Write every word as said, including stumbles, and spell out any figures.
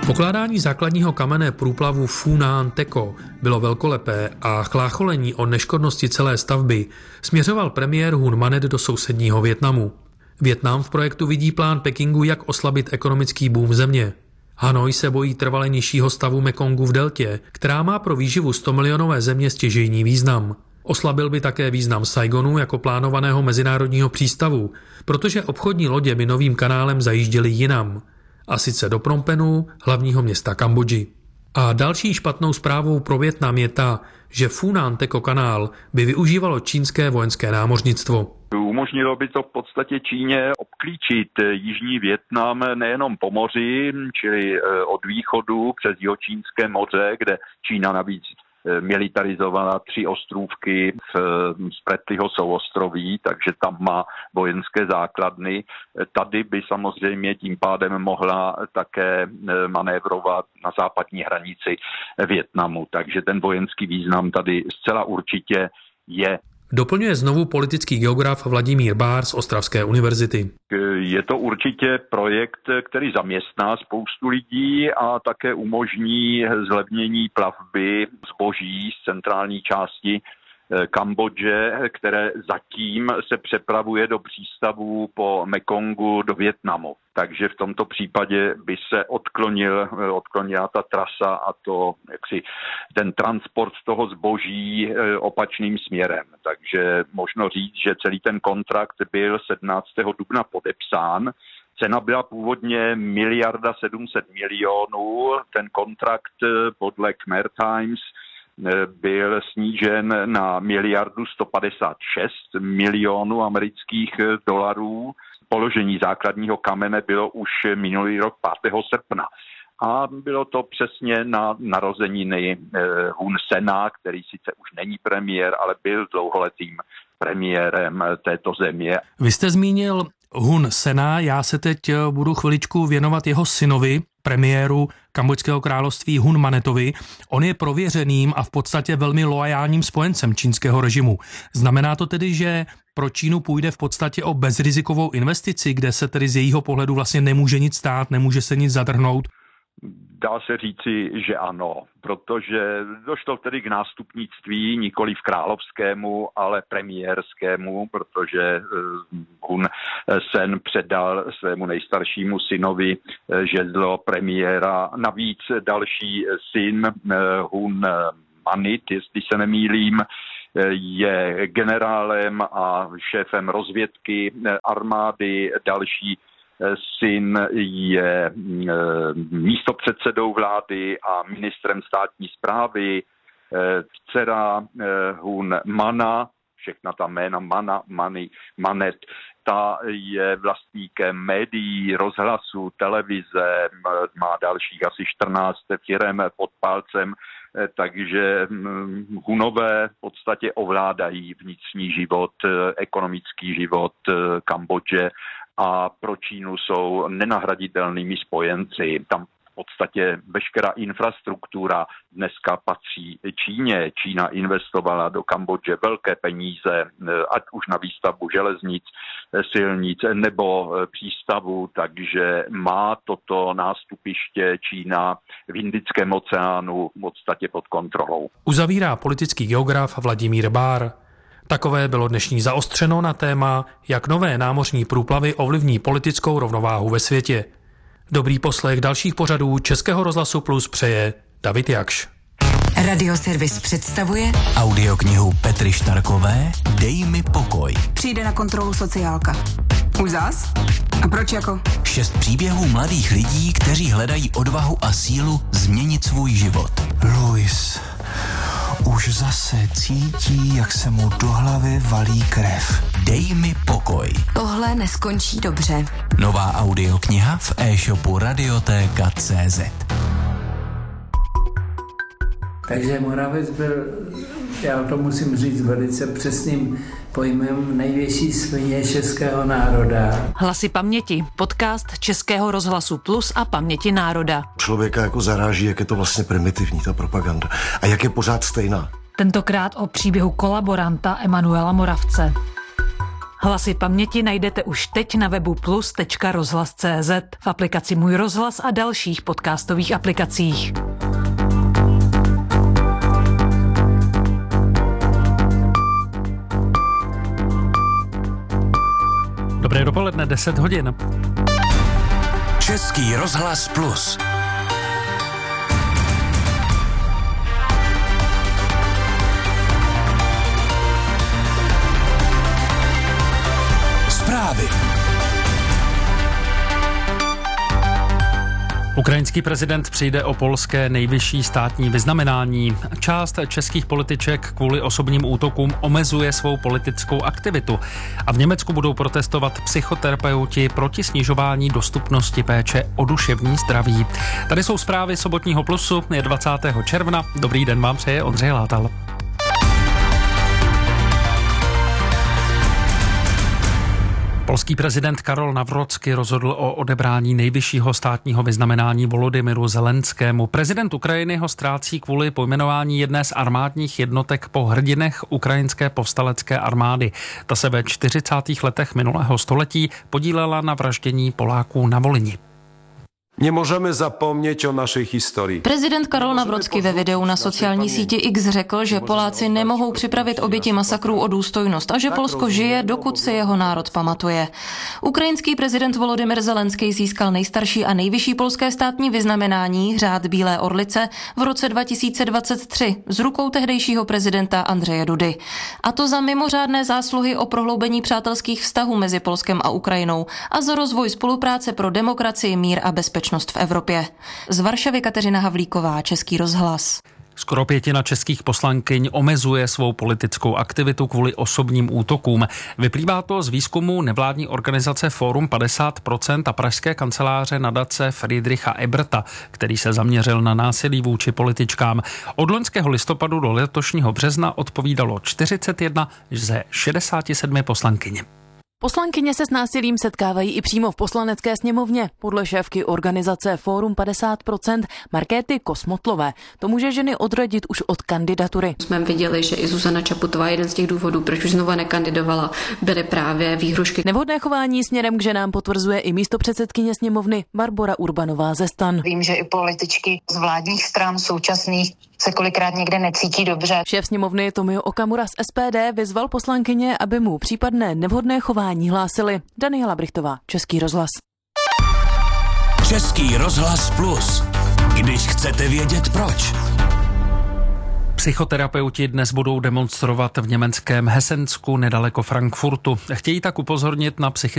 Pokládání základního kamene průplavu Funan Teco bylo velkolepé a chlácholení o neškodnosti celé stavby směřoval premiér Hun Manet do sousedního Vietnamu. Vietnam v projektu vidí plán Pekingu, jak oslabit ekonomický boom země. Hanoj se bojí trvale nižšího stavu Mekongu v deltě, která má pro výživu stomilionové země stěžejní význam. Oslabil by také význam Saigonu jako plánovaného mezinárodního přístavu, protože obchodní lodě by novým kanálem zajížděly jinam, a sice do Phnom Penhu, hlavního města Kambodži. A další špatnou zprávou pro Vietnam je ta, že Funan Teco kanál by využívalo čínské vojenské námořnictvo. Umožnilo by to v podstatě Číně obklíčit jižní Vietnam nejenom po moři, čili od východu přes Jihočínské moře, kde Čína navíc militarizovala tři ostrůvky v Spratlyho souostroví, takže tam má vojenské základny. Tady by samozřejmě tím pádem mohla také manévrovat na západní hranici Vietnamu, takže ten vojenský význam tady zcela určitě je. Doplňuje znovu politický geograf Vladimír Bár z Ostravské univerzity. Je to určitě projekt, který zaměstná spoustu lidí a také umožní zlevnění plavby zboží z centrální části Kambodže, které zatím se přepravuje do přístavů po Mekongu do Vietnamu. Takže v tomto případě by se odklonil, odklonila ta trasa a to, jaksi, ten transport toho zboží opačným směrem. Takže možno říct, že celý ten kontrakt byl sedmnáctého dubna podepsán. Cena byla původně miliarda sedm set milionů. Ten kontrakt podle Khmer Times byl snížen na miliardu sto padesát šest milionů amerických dolarů. Položení základního kamene bylo už minulý rok pátého srpna. A bylo to přesně na narozeniny Hun Sena, který sice už není premiér, ale byl dlouholetým premiérem této země. Vy jste zmínil Hun Sena, já se teď budu chviličku věnovat jeho synovi, premiéru Kambodžského království Hun Manetovi. On je prověřeným a v podstatě velmi loajálním spojencem čínského režimu. Znamená to tedy, že pro Čínu půjde v podstatě o bezrizikovou investici, kde se tedy z jejího pohledu vlastně nemůže nic stát, nemůže se nic zadrhnout? Dá se říci, že ano, protože došlo tedy k nástupnictví nikoli v královskému, ale premiérskému, protože Hun Sen předal svému nejstaršímu synovi žezlo premiéra. Navíc další syn Hun Manit, jestli se nemýlím, je generálem a šéfem rozvědky armády, další syn je místopředsedou vlády a ministrem státní správy, dcera Hun Mana, všechna ta jména Mana, Mani, Manet, ta je vlastníkem médií, rozhlasu, televize, má dalších asi čtrnáct firem pod palcem, takže Hunové v podstatě ovládají vnitřní život, ekonomický život Kambodže a pro Čínu jsou nenahraditelnými spojenci. Tam v podstatě veškerá infrastruktura dneska patří Číně. Čína investovala do Kambodže velké peníze, ať už na výstavbu železnic, silnic nebo přístavu, takže má toto nástupiště Čína v Indickém oceánu v podstatě pod kontrolou. Uzavírá politický geograf Vladimír Bár. Takové bylo dnešní Zaostřeno na téma, jak nové námořní průplavy ovlivní politickou rovnováhu ve světě. Dobrý poslech dalších pořadů Českého rozhlasu Plus přeje David Jakš. Radioservis představuje audioknihu Petry Štarkové Dej mi pokoj. Přijde na kontrolu sociálka. Už zas? A proč jako? Šest příběhů mladých lidí, kteří hledají odvahu a sílu změnit svůj život. Luis už zase cítí, jak se mu do hlavy valí krev. Dej mi pokoj. Tohle neskončí dobře. Nová audiokniha v e-shopu radioteka tečka cé zet. Takže Moravec byl, já to musím říct velice přesným pojmem, největší svině českého národa. Hlasy paměti, podcast Českého rozhlasu Plus a Paměti národa. Člověka jako zaráží, jak je to vlastně primitivní, ta propaganda. A jak je pořád stejná. Tentokrát o příběhu kolaboranta Emanuela Moravce. Hlasy paměti najdete už teď na webu plus tečka rozhlas tečka cé zet, v aplikaci Můj rozhlas a dalších podcastových aplikacích. Dobré dopoledne, deset hodin. Český rozhlas plus. Zprávy. Ukrajinský prezident přijde o polské nejvyšší státní vyznamenání. Část českých političek kvůli osobním útokům omezuje svou politickou aktivitu. A v Německu budou protestovat psychoterapeuti proti snižování dostupnosti péče o duševní zdraví. Tady jsou zprávy sobotního plusu, je dvacátého června. Dobrý den vám přeje Ondřej Látal. Polský prezident Karol Nawrocki rozhodl o odebrání nejvyššího státního vyznamenání Volodymyru Zelenskému. Prezident Ukrajiny ho ztrácí kvůli pojmenování jedné z armádních jednotek po hrdinech ukrajinské povstalecké armády. Ta se ve čtyřicátých letech minulého století podílela na vraždění Poláků na Volyni. Nemůžeme zapomnět o naší historii. Prezident Karol Nawrocki ve videu na sociální síti X řekl, že Poláci nemohou připravit oběti masakrů o důstojnost a že Polsko žije, dokud se jeho národ pamatuje. Ukrajinský prezident Volodymyr Zelenský získal nejstarší a nejvyšší polské státní vyznamenání Řád Bílé orlice v roce dva tisíce dvacet tři z rukou tehdejšího prezidenta Andřeje Dudy. A to za mimořádné zásluhy o prohloubení přátelských vztahů mezi Polskem a Ukrajinou a za rozvoj spolupráce pro demokracii, mír a bezpečnost v Evropě. Z Varšavy Kateřina Havlíková, Český rozhlas. Skoro pětina českých poslankyň omezuje svou politickou aktivitu kvůli osobním útokům. Vyplývá to z výzkumu nevládní organizace Fórum padesát procent a pražské kanceláře nadace Friedricha Eberta, který se zaměřil na násilí vůči političkám. Od loňského listopadu do letošního března odpovídalo čtyřicet jedna ze šedesáti sedmi poslankyň. Poslankyně se s násilím setkávají i přímo v poslanecké sněmovně. Podle šéfky organizace Fórum padesát procent Markéty Kosmotlové to může ženy odradit už od kandidatury. Jsme viděli, že i Zuzana Čaputová, jeden z těch důvodů, proč už znova nekandidovala, byly právě výhrušky. Nevhodné chování směrem k ženám potvrzuje i místopředsedkyně sněmovny Barbora Urbanová ze STAN. Vím, že i političky z vládních stran současných se kolikrát někde necítí dobře. Šéf sněmovny Tomio Okamura z S P D vyzval poslankyně, aby mu případné nevhodné chování hlásili. Daniela Brichtová, Český rozhlas. Český rozhlas plus. Když chcete vědět proč. Psychoterapeuti dnes budou demonstrovat v německém Hessensku nedaleko Frankfurtu. Chtějí tak upozornit na psychické